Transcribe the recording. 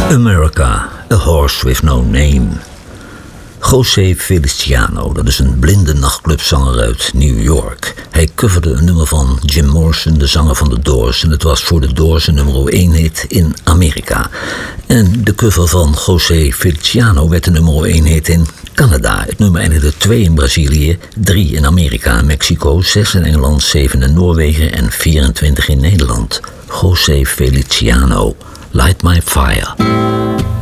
America, a horse with no name. José Feliciano, dat is een blinde nachtclubzanger uit New York. Hij coverde een nummer van Jim Morrison, de zanger van de Doors. En het was voor de Doors een nummer 1 hit in Amerika. En de cover van José Feliciano werd een nummer 1 hit in Canada. Het nummer eindigde 2 in Brazilië, 3 in Amerika en Mexico, 6 in Engeland, 7 in Noorwegen en 24 in Nederland. José Feliciano, Light My Fire.